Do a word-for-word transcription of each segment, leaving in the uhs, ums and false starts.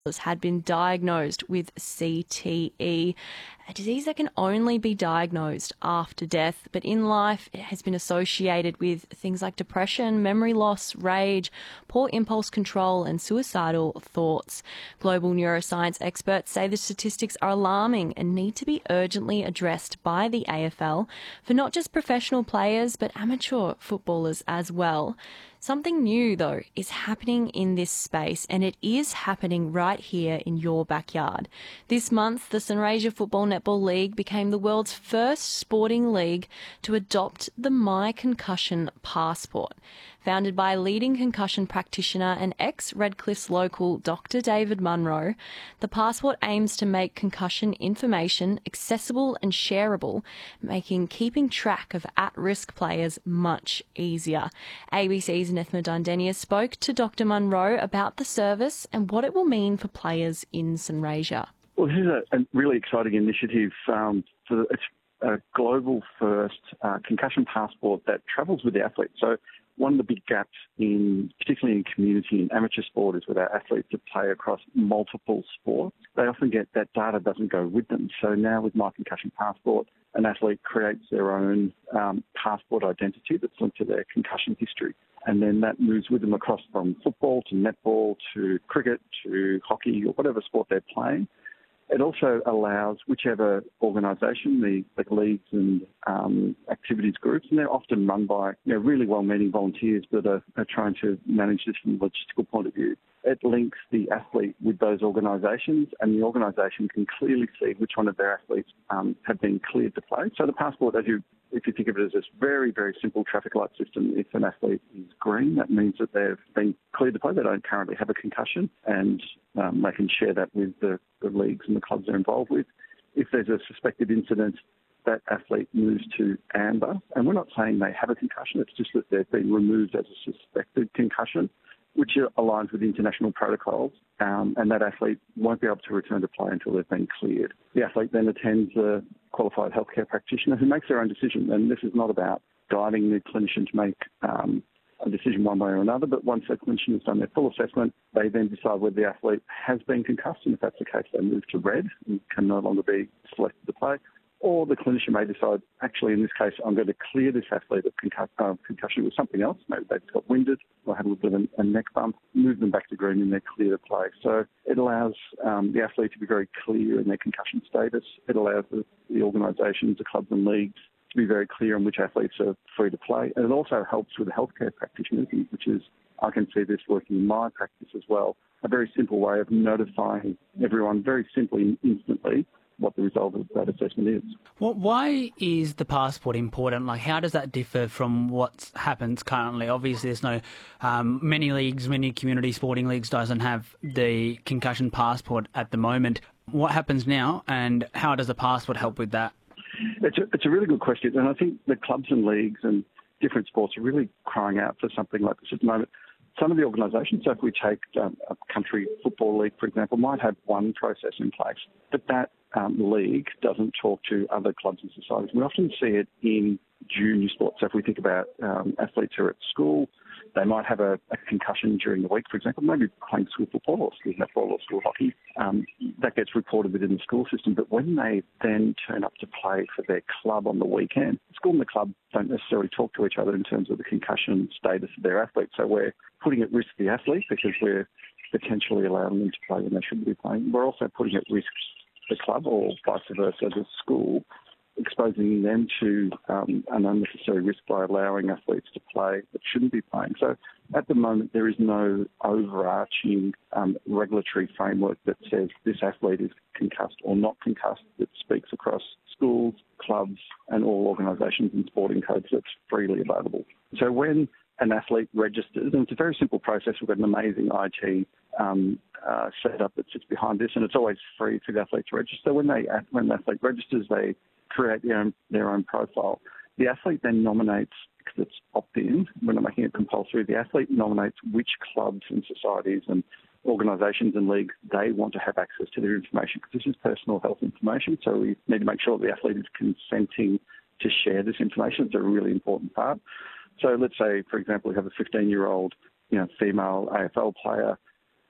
had been diagnosed with C T E, a disease that can only be diagnosed after death, but in life it has been associated with things like depression, memory loss, rage, poor impulse control and suicidal thoughts. Global neuroscience experts say the statistics are alarming and need to be urgently addressed by the A F L for not just professional players but amateur footballers as well. Something new, though, is happening in this space, and it is happening right here in your backyard. This month, the Sunraysia Football Netball League became the world's first sporting league to adopt the My Concussion Passport. Founded by leading concussion practitioner and ex-Redcliffs local Doctor David Munro, the passport aims to make concussion information accessible and shareable, making keeping track of at-risk players much easier. A B C's Nethma Dundenia spoke to Doctor Munro about the service and what it will mean for players in Sunraysia. Well, this is a, a really exciting initiative. Um, for, it's a global first uh, concussion passport that travels with the athlete. So one of the big gaps in, particularly in community and amateur sport, is with our athletes that play across multiple sports. They often get that data doesn't go with them. So now with My Concussion Passport, an athlete creates their own um, passport identity that's linked to their concussion history. And then that moves with them across from football to netball to cricket to hockey or whatever sport they're playing. It also allows whichever organisation, the, the leagues and um, activities groups, and they're often run by you know, really well-meaning volunteers that are, are trying to manage this from a logistical point of view. It links the athlete with those organisations, and the organisation can clearly see which one of their athletes um, have been cleared to play. So the passport, as you if you think of it as this very, very simple traffic light system, if an athlete is green, that means that they've been cleared to play. They don't currently have a concussion, and um, they can share that with the, the leagues and the clubs they're involved with. If there's a suspected incident, that athlete moves to amber. And we're not saying they have a concussion, it's just that they've been removed as a suspected concussion, which aligns with international protocols, um, and that athlete won't be able to return to play until they've been cleared. The athlete then attends a qualified healthcare practitioner who makes their own decision, and this is not about guiding the clinician to make um, a decision one way or another, but once the clinician has done their full assessment, they then decide whether the athlete has been concussed, and if that's the case, they move to red and can no longer be selected to play. Or the clinician may decide, actually, in this case, I'm going to clear this athlete of concuss- uh, concussion with something else. Maybe they've got winded or had a little bit of a neck bump, move them back to green and they're clear to play. So it allows um, the athlete to be very clear in their concussion status. It allows the, the organisations, the clubs and leagues to be very clear on which athletes are free to play. And it also helps with the healthcare practitioners, which is, I can see this working in my practice as well, a very simple way of notifying everyone very simply and instantly what the result of that assessment is. Well, why is the passport important? Like, how does that differ from what happens currently? Obviously, there's no um, many leagues, many community sporting leagues doesn't have the concussion passport at the moment. What happens now, and how does the passport help with that? It's a, it's a really good question, and I think the clubs and leagues and different sports are really crying out for something like this at the moment. Some of the organisations, so if we take um, a country football league, for example, might have one process in place, but that um, league doesn't talk to other clubs and societies. We often see it in junior sports. So if we think about um, athletes who are at school, they might have a, a concussion during the week, for example, maybe playing school football or school netball or school hockey. Um, that gets reported within the school system. But when they then turn up to play for their club on the weekend, the school and the club don't necessarily talk to each other in terms of the concussion status of their athlete. So we're putting at risk the athlete because we're potentially allowing them to play when they shouldn't be playing. We're also putting at risk the club or vice versa, the school, exposing them to um, an unnecessary risk by allowing athletes to play that shouldn't be playing. So at the moment, there is no overarching um, regulatory framework that says this athlete is concussed or not concussed that speaks across schools, clubs and all organisations and sporting codes that's freely available. So when an athlete registers, and it's a very simple process, we've got an amazing I T um, uh, setup that sits behind this, and it's always free for the athlete to register. When they when the athlete registers, they create their own, their own profile. The athlete then nominates, because it's opt-in, we're not making it compulsory, the athlete nominates which clubs and societies and organisations and leagues they want to have access to their information, because this is personal health information, so we need to make sure the athlete is consenting to share this information. It's a really important part. So let's say, for example, we have a fifteen-year-old you know, female A F L player.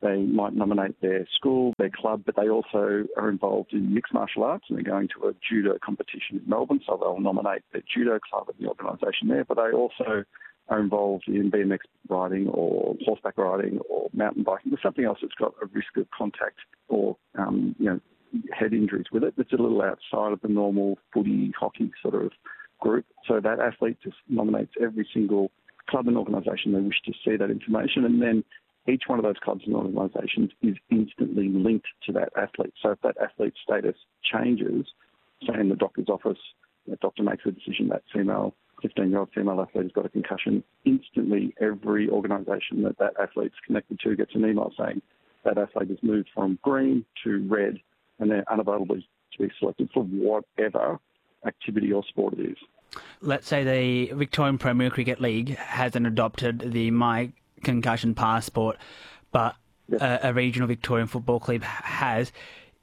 They might nominate their school, their club, but they also are involved in mixed martial arts, and they're going to a judo competition in Melbourne, so they'll nominate their judo club and the organisation there, but they also are involved in B M X riding or horseback riding or mountain biking or something else that's got a risk of contact or, um, you know, head injuries with it. It's a little outside of the normal footy, hockey sort of group. So that athlete just nominates every single club and organisation they wish to see that information, and then each one of those clubs and organisations is instantly linked to that athlete. So if that athlete's status changes, say in the doctor's office, the doctor makes a decision that female, fifteen-year-old female athlete has got a concussion, instantly every organisation that that athlete's connected to gets an email saying that athlete has moved from green to red and they're unavailable to be selected for whatever activity or sport it is. Let's say the Victorian Premier Cricket League hasn't adopted the My Concussion Passport, but Yes. a, a regional Victorian football club has.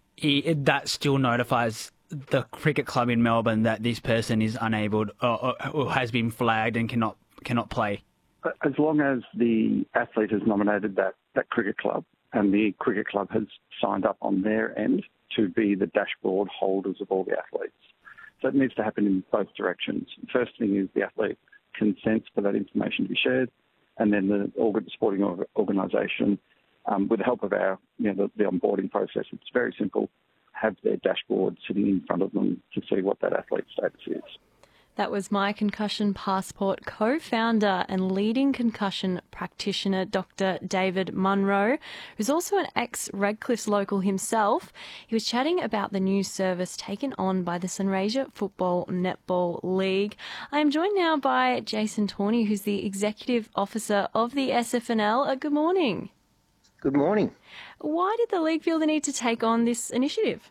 It, that still notifies the cricket club in Melbourne that this person is unable or, or, or has been flagged and cannot cannot play. As long as the athlete has nominated that, that cricket club and the cricket club has signed up on their end to be the dashboard holders of all the athletes. So it needs to happen in both directions. The first thing is the athlete consents for that information to be shared, and then the sporting organisation, um, with the help of our, you know, the, the onboarding process, it's very simple, have their dashboard sitting in front of them to see what that athlete's status is. That was My Concussion Passport co-founder and leading concussion practitioner, Doctor David Munro, who's also an ex-Redcliffe local himself. He was chatting about the new service taken on by the Sunraysia Football Netball League. I am joined now by Jason Tawney, who's the Executive Officer of the S F N L. Uh, good morning. Good morning. Why did the league feel the need to take on this initiative?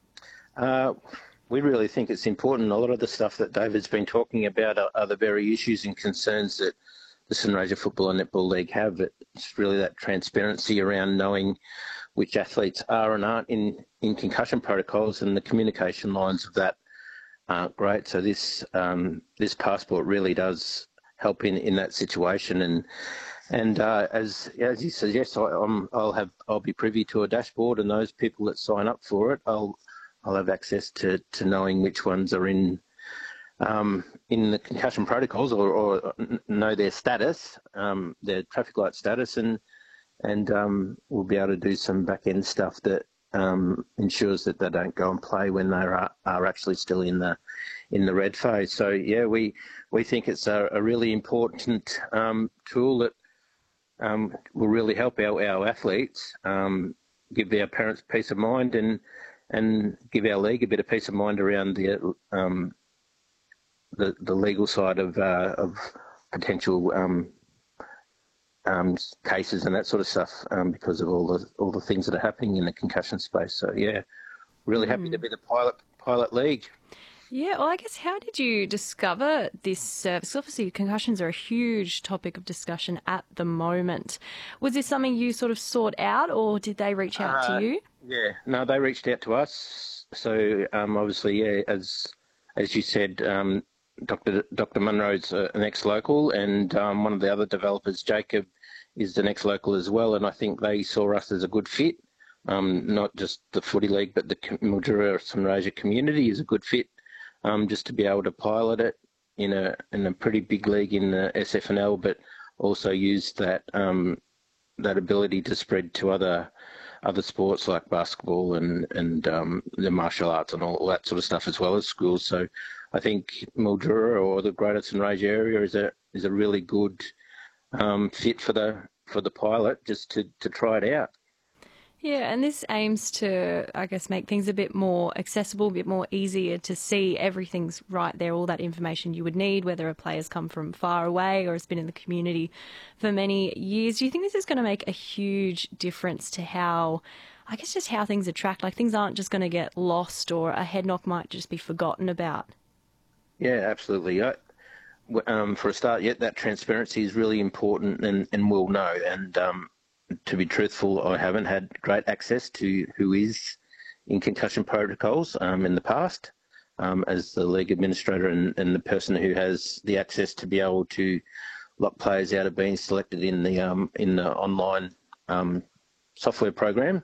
Uh, we really think it's important. A lot of the stuff that David's been talking about are, are the very issues and concerns that the Sunraysia Football and Netball League have. It's really that transparency around knowing which athletes are and aren't in, in concussion protocols, and the communication lines of that aren't great. So this um, this passport really does help in, in that situation. And and uh, as as you suggest, I, I'm, I'll have I'll be privy to a dashboard, and those people that sign up for it, I'll I'll have access to, to knowing which ones are in um, in the concussion protocols, or, or know their status, um, their traffic light status, and and um, we'll be able to do some back end stuff that um, ensures that they don't go and play when they are, are actually still in the in the red phase. So yeah, we we think it's a, a really important um, tool that um, will really help our our athletes, um, give their parents peace of mind, and and give our league a bit of peace of mind around the um, the, the legal side of uh, of potential um, um, cases and that sort of stuff, um, because of all the all the things that are happening in the concussion space. So yeah, really happy mm. to be the pilot pilot league. Yeah, well, I guess how did you discover this service? Obviously, concussions are a huge topic of discussion at the moment. Was this something you sort of sought out, or did they reach out uh, to you? Yeah, no, they reached out to us. So um, obviously, yeah, as as you said, um, Doctor Doctor Munro's uh, an ex-local, and um, one of the other developers, Jacob, is an ex-local as well. And I think they saw us as a good fit. Um, not just the footy league, but the Mildura Sunraysia community is a good fit. Um, just to be able to pilot it in a in a pretty big league in the S F N L, but also use that um, that ability to spread to other other sports like basketball and and um, the martial arts and all that sort of stuff, as well as schools. So I think Mildura or the Greater Sunraysia area is a is a really good um, fit for the for the pilot, just to, to try it out. Yeah, and this aims to, I guess, make things a bit more accessible, a bit more easier to see. Everything's right there, all that information you would need, whether a player's come from far away or has been in the community for many years. Do you think this is going to make a huge difference to how, I guess, just how things are tracked? Like, things aren't just going to get lost, or a head knock might just be forgotten about? Yeah, absolutely. I, um, for a start, yeah, that transparency is really important, and, and we'll know. And um, to be truthful, I haven't had great access to who is in concussion protocols um, in the past. Um, as the league administrator and, and the person who has the access to be able to lock players out of being selected in the um, in the online um, software program.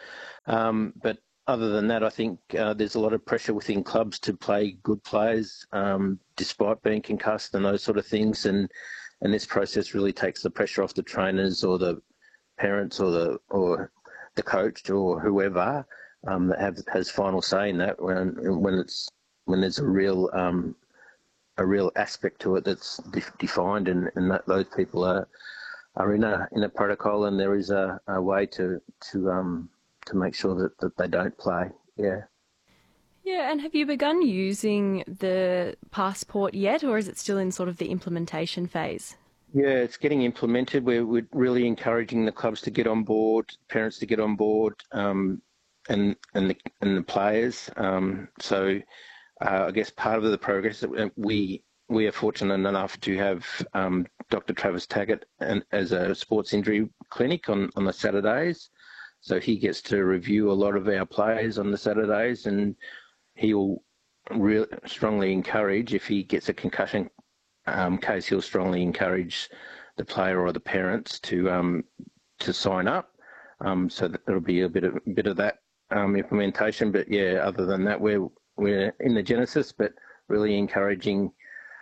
Um, but other than that, I think uh, there's a lot of pressure within clubs to play good players, um, despite being concussed and those sort of things. And, and this process really takes the pressure off the trainers or the parents or the or the coach or whoever um, that have, has final say in that when when it's when there's a real um, a real aspect to it that's de- defined, and, and that those people are are in a in a protocol, and there is a, a way to to um to make sure that, that they don't play. Yeah. Yeah, and have you begun using the passport yet, or is it still in sort of the implementation phase? Yeah, it's getting implemented. We're, we're really encouraging the clubs to get on board, parents to get on board, um, and and the and the players. Um, so, uh, I guess part of the progress that we we are fortunate enough to have um, Doctor Travis Taggart and, as a sports injury clinic on, on the Saturdays. So he gets to review a lot of our players on the Saturdays, and he will really strongly encourage, if he gets a concussion um, case, he'll strongly encourage the player or the parents to um, to sign up. Um, so that there'll be a bit of a bit of that um, implementation. But yeah, other than that, we're we're in the genesis, but really encouraging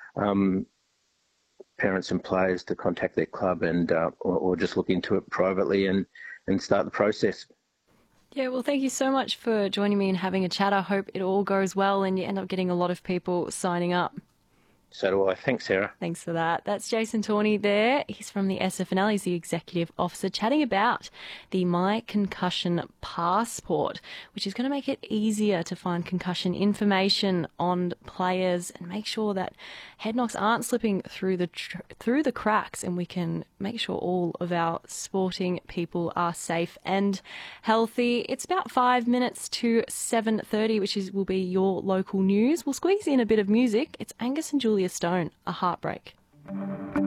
um, parents and players to contact their club and uh, or, or just look into it privately and, and start the process. Yeah, well, thank you so much for joining me and having a chat. I hope it all goes well and you end up getting a lot of people signing up. So do I. Thanks, Sarah. Thanks for that. That's Jason Tawney there. He's from the S F N L. He's the Executive Officer, chatting about the My Concussion Passport, which is going to make it easier to find concussion information on players and make sure that head knocks aren't slipping through the tr- through the cracks, and we can make sure all of our sporting people are safe and healthy. It's about five minutes to seven thirty, which is will be your local news. We'll squeeze in a bit of music. It's Angus and Julia Stone, A Heartbreak.